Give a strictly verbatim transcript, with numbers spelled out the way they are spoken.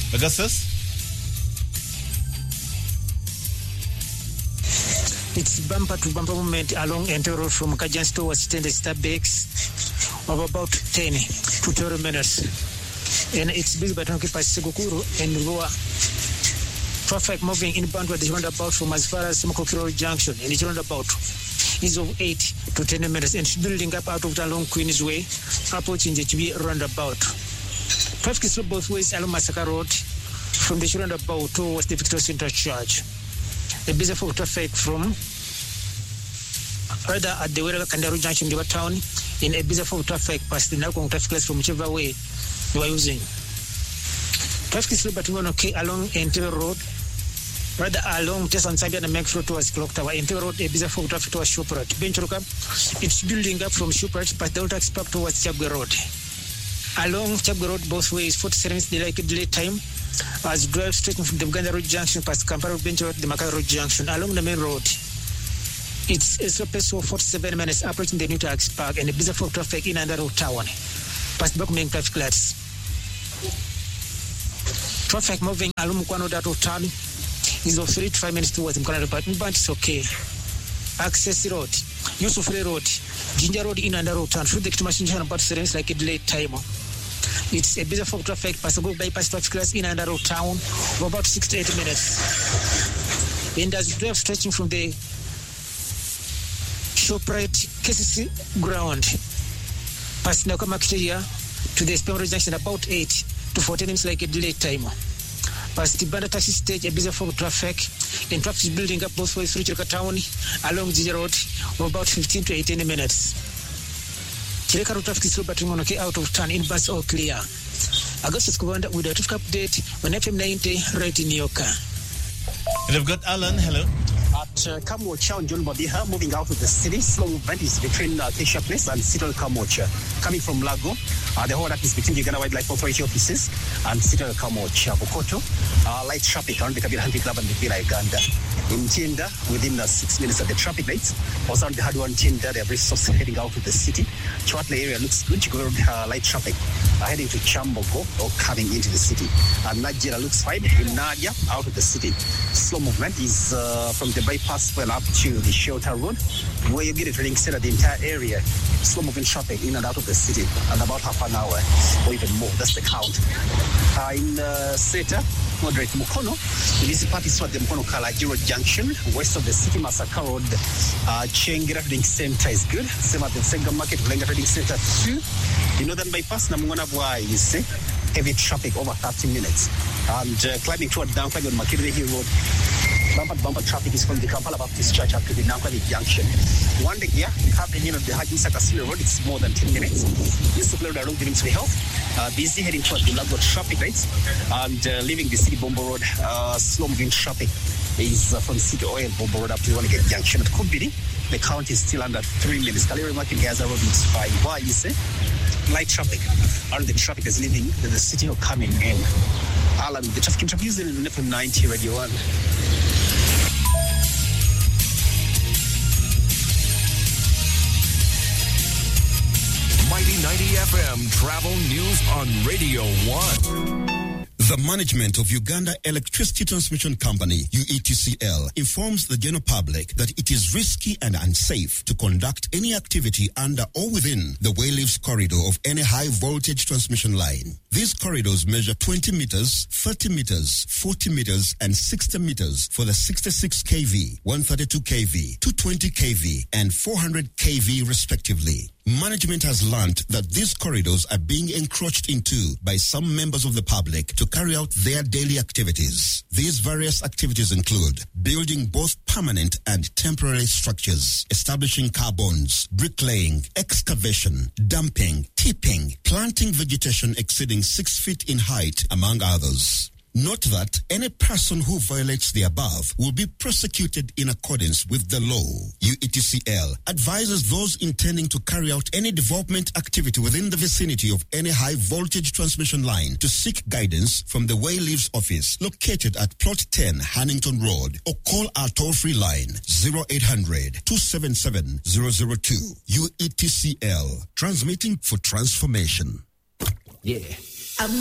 Augustus? It's bumper to bumper movement along Enter Road from Kajans towards Tende Starbakes of about ten to twelve minutes. And it's busy by Tonkipa Segukuru and Lower. Traffic moving inbound with the roundabout from as far as Mokokiro Junction, and the roundabout is of eight to ten minutes, and building up out of the along Queen's Way, approaching the H B roundabout. Traffic is both ways along Masaka Road from the roundabout towards the Victoria Central Church. A busy for traffic from rather at the Werega Kandaru Junction, River Town, in a busy for traffic past the Nakong traffic lights from whichever way you are using. Traffic is but one okay along Interior Road, rather along Tessan Sabia and Make Road towards Clock Tower. Interior Road, a busy for traffic towards Shoprat. Benchuruka, it's building up from Shoprat past Delta Park towards Chabwe Road. Along Chabwe Road, both ways, forty-seven minutes delay, delay time. As drive straight from the Uganda Road Junction past Kampala Bench Road, the Makara Road Junction, along the main road. It's a surface of forty-seven minutes approaching the New Tax Park and a busy for traffic in and out of town. Past Buckman traffic lights. Traffic moving along Mukwano Dato town is of three to five minutes towards Mukwana Department, but it's okay. Access Road, Yusuf Road, Ginger Road in and out of town. Through the machine about seconds like a delayed time. It's a busy for traffic, possible bypass traffic lights in and out of town for about six to eight minutes. And as you drive stretching from the Shoprite K C C ground, past Nakamakatia to the Spemro Junction, about eight to fourteen minutes like a delayed time. Past the Banda taxi stage, a busy for traffic, and traffic is building up both ways through Chirka Town along Ginger Road for about fifteen to eighteen minutes. Chireka Road traffic is slow but okay out of turn in bus all clear. Augustus Kubanda with a traffic update on F M ninety right in Yoka. And I've got Alan, hello. At uh, Kamocha and John Bodiha, moving out of the city, slow movement is between uh, Acacia Place and Citral Kamocha. Coming from Lago, uh, the hold up is between Uganda Wildlife Authority offices and Citral Kamocha. Bokoto, uh, light traffic around the Kabila Hunting Club and the Villa Uganda. In Tienda, within uh, six minutes at the traffic lights, also on the Hadwan Tienda, they are resources heading out of the city. Chwatla area looks good. You go uh, light traffic uh, heading to Chambogo or coming into the city. And Najira looks fine. In Nadia, out of the city. Slow movement is uh, from the bypass well up to the Shelter Road, where you get a training center, the entire area. Slow moving traffic in and out of the city, and about half an hour or even more. That's the count. Uh, in uh, Seta, moderate Mukono, the municipality is at the Mukono Kalajiro Junction, west of the city, Masaka Road. Uh, Chengira Trading Center is good. Same at the Senga Market, Lenga Trading Center too. The northern bypass, Namungana Bwa is heavy traffic over thirty minutes. And uh, climbing toward down, climbing on Makiri Hill Road. Bumper bumper traffic is from the Kampala Baptist Church up to the Nankali Junction. One day here, coming in on the Haji Sakasile Road, it's more than ten minutes. This is the road giving to the health. Uh, busy heading towards the Lago traffic lights and uh, leaving the City Bombo Road. Uh, slow moving traffic is uh, from City Oil Bombo Road up to the Wanagate Junction. At Kumbiri, the count is still under three minutes. Kaliri Market Gaza Road is fine. Why you say? Light traffic. And the traffic is leaving the city or coming in. Alan, the traffic interviews in F M ninety Radio one. Mighty ninety F M Travel News on Radio one. The management of Uganda Electricity Transmission Company, U E T C L, informs the general public that it is risky and unsafe to conduct any activity under or within the Wayleaves corridor of any high-voltage transmission line. These corridors measure twenty meters, thirty meters, forty meters, and sixty meters for the sixty-six kilovolt, one thirty-two kilovolt, two twenty kilovolt, and four hundred kilovolt respectively. Management has learned that these corridors are being encroached into by some members of the public to carry out their daily activities. These various activities include building both permanent and temporary structures, establishing car bonds, bricklaying, excavation, dumping, tipping, planting vegetation exceeding six feet in height, among others. Note that any person who violates the above will be prosecuted in accordance with the law. U E T C L advises those intending to carry out any development activity within the vicinity of any high-voltage transmission line to seek guidance from the Wayleaves office located at Plot ten, Hannington Road, or call our toll-free line zero eight hundred, two seven seven, zero zero two. U E T C L, transmitting for transformation. Yeah.